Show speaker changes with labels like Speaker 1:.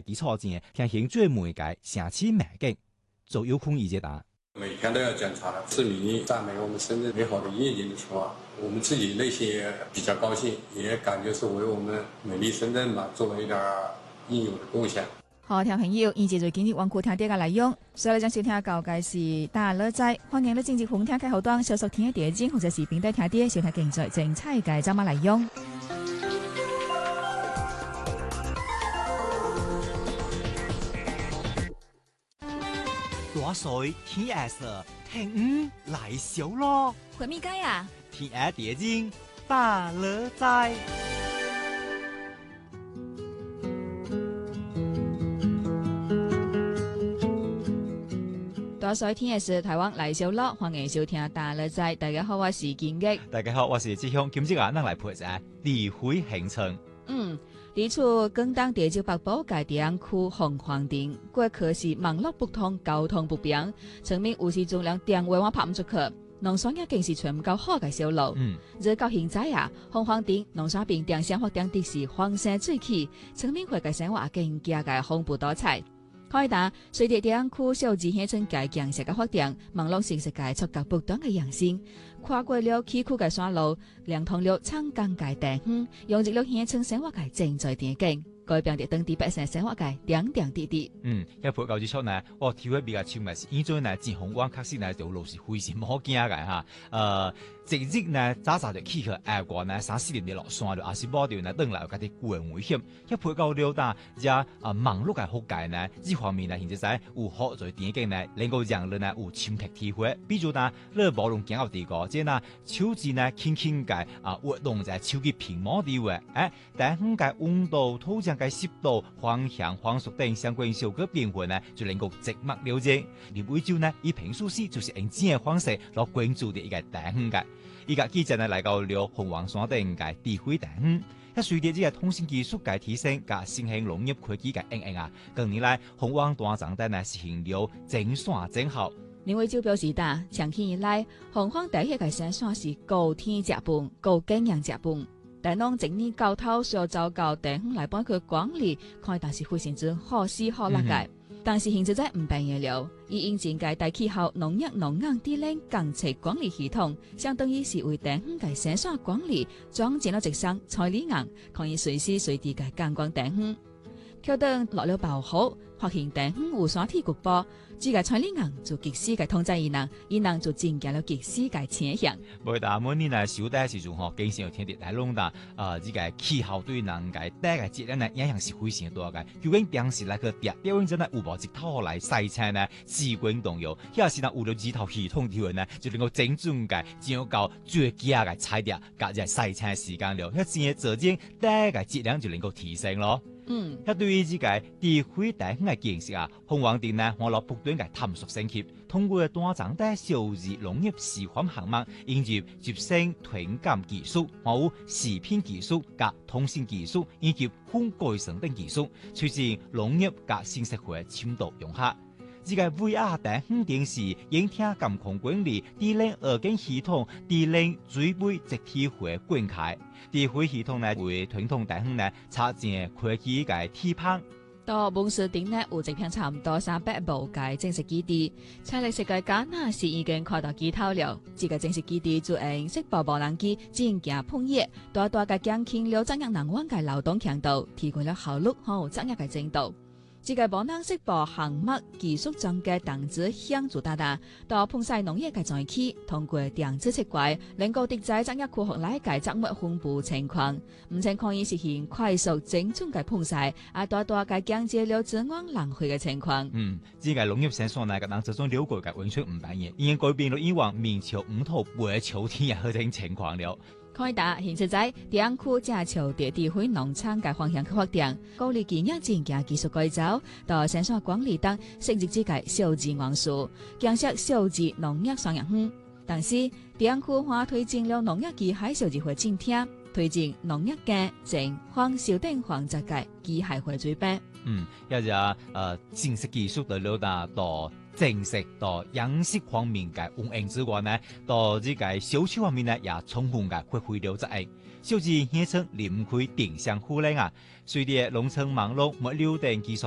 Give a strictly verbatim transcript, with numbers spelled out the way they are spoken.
Speaker 1: 嘅基礎上，進行專門嘅城市環境做有空意解答。
Speaker 2: 每天都要檢查市民讚美我們深圳美好的夜景的情況，我們自己內心也比較高興，也感覺是為我們美麗深圳嘛做了一點應有的貢獻。
Speaker 3: 好，聽朋友，以前最今日網庫聽啲嘅內容，所以將收聽到嘅是大樂仔，歡迎你正式紅聽開後端小熟聽嘅電影或者是並帶聽啲收聽競賽精彩嘅節目內容。
Speaker 1: 大水天下事，聽五來小咯。
Speaker 3: 會咪解啊？
Speaker 1: 天下電影大樂仔。
Speaker 3: 大水天下事，台灣來小咯，歡迎收聽大樂仔。大家好，我是建益。
Speaker 1: 大家好，我是志雄。今朝啊，咱來陪下李輝行程。
Speaker 3: 嗯。地處廣東地州北部嘅地區鳳凰鎮，過去是網絡不通、交通不便，村民有時盡量電話我拍唔出去，農村已經是全唔夠好嘅小路。嗯，而到現在啊，鳳凰鎮農村邊定生活點的是風生水起，村民會嘅生活更加嘅豐富多彩。可以打隨着地區小資鄉村嘅建設嘅發展，網絡形式嘅觸覺不斷嘅揚升，跨過了崎嶇嘅山路，連通了長江嘅地方，融入了鄉村生活嘅精彩電景，改變咗當地百姓生活嘅點點滴滴。
Speaker 1: 嗯，一配舊之初呢，我體會比較深嘅是，現在呢，自紅灣確實呢條路是非常唔好行嘅嚇。呃，直日呢早早就起去下過呢三四點就落山了，也是冇掉呢登來有家啲個人危險。一配舊了但而啊網絡嘅覆蓋呢，呢方面呢現在使有好在電景呢，能夠讓人呢有深刻體會。比如呢，你無論行到地個，即係呢手指呢輕輕嘅啊活動在手機屏幕啲位，誒，但係嘅溫度、土壤嘅濕度、方向、風速等相關小個變化呢，就能夠直默了解。而每朝呢，以平時時就是用這樣嘅方式來關注啲一個地方嘅。依家記者呢嚟到了鳳凰山頂嘅地區地方，一隨着呢個通信技術嘅提升，加新興農業科技嘅應用啊，近年來鳳凰大長頂呢實行了整線整合。
Speaker 3: 林偉洲表示達，長期以來，鳳凰第一個生產是高天食飯、高經營食飯，但當整年交頭需要走到地方來幫佢管理，看但是非常之好施好力嘅。但是現在真唔便宜了，以應前嘅大氣候農業農業地鏈監測管理系統，相當於是為地方嘅生產管理裝建咗直升採理硬，可以隨時隨地嘅監管地方。橋墩落了爆好，發現地方有山體局部，自個採理硬就及時嘅通知伊人，伊人就增加了及時嘅前向。
Speaker 1: 每大每年呢，小弟時陣吼，經常有聽啲大龍啦，啊，呢個氣候對人嘅大嘅質量呢影響是非常多嘅。究竟當時嚟個啲標準真係有無一套嚟洗車呢？至關重要。有時呢，有咗幾套系統條文呢，就能夠精準嘅掌握最佳嘅材料，加隻洗車時間了，一整嘅做整大嘅質量就能夠提升咯。嗯，一對於呢個地區地方嘅建設啊，鳳凰鎮呢，我攞不斷嘅探索升級，通過大長的數字農業示範項目，引入集成傳感技術、冇視頻技術、加通信技術以及風改成等技術，促進農業加新社會深度融合。呢個 V R 地方電視、影聽監控管理、地鏈二經系統、地鏈水位集體化灌開。地區系統呢為傳統地方呢插進科技嘅地盤。
Speaker 3: 到本市頂呢有一片差唔多三百畝嘅正式基地，採歷史嘅簡拿是已經看到幾頭了。這個正式基地就用色寶無人機進行碰葉，大大嘅減輕了作業人員嘅勞動強度，提高了效率和作業嘅精度。這個無人識別項目技術中嘅電子響助大大，到碰曬農業嘅災區，通過電子設計，能夠定在作業區域內嘅作物分布情況，唔僅可以實現快速精準嘅碰曬，啊大大嘅降低了資源浪費嘅情況。
Speaker 1: 嗯，這個農業生產呢個人這種了解嘅完全唔扮演，已經改變了以往面朝五土背朝天嘅嗰種情況了。
Speaker 3: 可以打現實在地區正朝地地區農產嘅方向去發展，鼓勵企業進行技術改造，到生產管理等升級之界數字元素，建設數字農業商業園。但是地區還推進了農業機械數字化進廳，推進農業嘅整環小等環節嘅機械化水平。
Speaker 1: 嗯，一隻誒正式技術的了達到正式到養殖方面嘅運營之外呢，到呢個銷售方面呢，也充分嘅發揮了作用。小至鄉村林區定向護理啊，隨着農村網絡物流等技術。